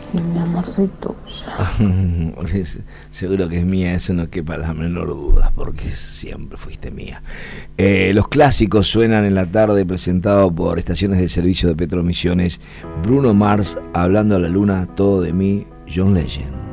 Sí, mi amor, soy tuya. Seguro que es mía, eso no quepa la menor duda, porque siempre fuiste mía. Los clásicos suenan en la tarde, presentado por estaciones de servicio de Petromisiones. Bruno Mars, Hablando a la Luna, Todo de mí, John Legend.